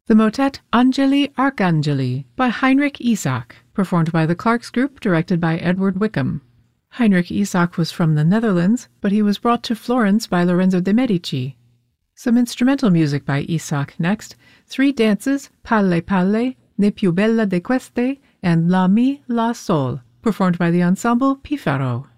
The motet Angeli Arcangeli by Heinrich Isak, performed by the Clarks Group, directed by Edward Wickham. Heinrich Isak was from the Netherlands, but he was brought to Florence by Lorenzo de' Medici. Some instrumental music by Isak next, 3 dances, Palle Palle, Ne più bella di queste, and La Mi La Sol, performed by the ensemble Pifaro.